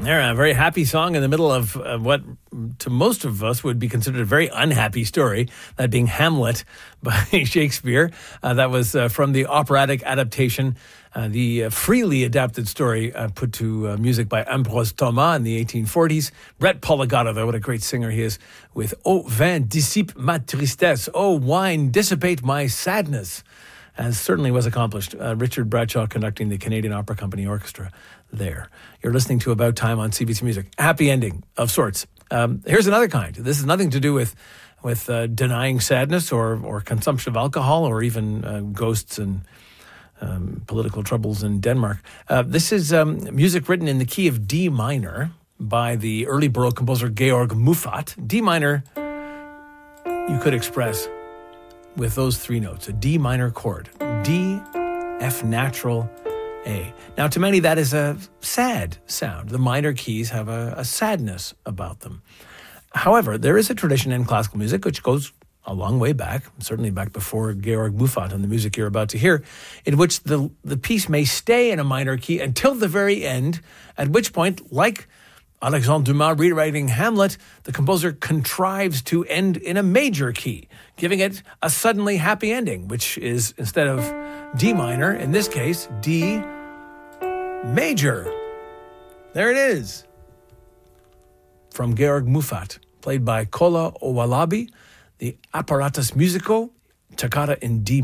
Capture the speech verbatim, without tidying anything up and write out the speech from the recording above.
There, a very happy song in the middle of uh, what to most of us would be considered a very unhappy story, that being Hamlet by Shakespeare. Uh, that was uh, from the operatic adaptation, uh, the uh, freely adapted story uh, put to uh, music by Ambroise Thomas in the eighteen forties. Brett Poligata, though, what a great singer he is, with "Oh vin dissipe ma tristesse," "Oh wine dissipate my sadness," as certainly was accomplished. Uh, Richard Bradshaw conducting the Canadian Opera Company Orchestra there. You're listening to About Time on C B C Music. Happy ending of sorts. Um, here's another kind. This has nothing to do with with uh, denying sadness or or consumption of alcohol or even uh, ghosts and um, political troubles in Denmark. Uh, this is um, music written in the key of D minor by the early Baroque composer Georg Muffat. D minor, you could express with those three notes, a D minor chord. D, F natural, A. Now, to many, that is a sad sound. The minor keys have a, a sadness about them. However, there is a tradition in classical music which goes a long way back, certainly back before Georg Muffat and the music you're about to hear, in which the, the piece may stay in a minor key until the very end, at which point, like Alexandre Dumas rewriting Hamlet, the composer contrives to end in a major key, giving it a suddenly happy ending, which is, instead of D minor, in this case, D major. There it is. From Georg Muffat, played by Kola Owalabi, the Apparatus Musico, Toccata in D